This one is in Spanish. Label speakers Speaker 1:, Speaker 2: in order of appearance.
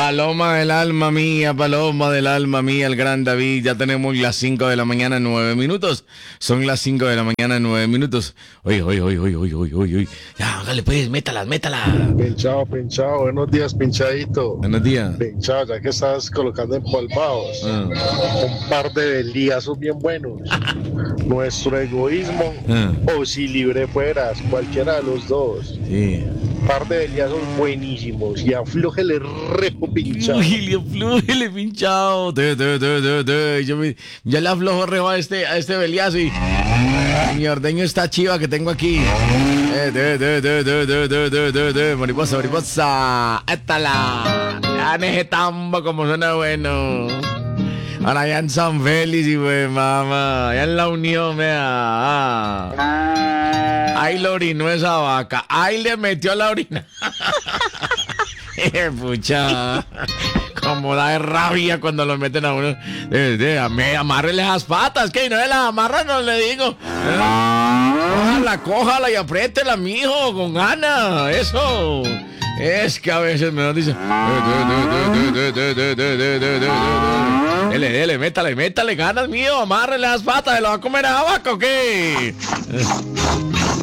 Speaker 1: Paloma del alma mía, paloma del alma mía, el gran David. Ya tenemos las 5 de la mañana, 9 minutos. Son las 5 de la mañana, 9 minutos. Oye. Ya, hágale pues, métalas.
Speaker 2: Pinchado, buenos días, pinchadito.
Speaker 1: Buenos días.
Speaker 2: Pinchado, ya que estás colocando empolvados, un par de belíazos bien buenos. Nuestro egoísmo o si libre fueras, cualquiera de los dos.
Speaker 1: Sí.
Speaker 2: Un par de belíazos buenísimos y aflójele repo pinchado.
Speaker 1: Aflójele pinchado. Yo le aflojo rejo a este beliazo y mi ordeño está chiva que tengo aquí. Mariposa. Étala. Ya en ese tambo como suena bueno. Ahora ya en San Félix y pues mamá, ya en la Unión, vea. Ahí lo orinó esa vaca, ahí le metió la orina. Pucha, como da de rabia cuando lo meten a uno. Amárrele esas patas, que no se las amarra, no le digo. Cójala y apriétela, mijo, con ganas, eso. Es que a veces me dicen. Dele, métale ganas, mío, amárrele las patas, ¿se lo va a comer a vaca o qué?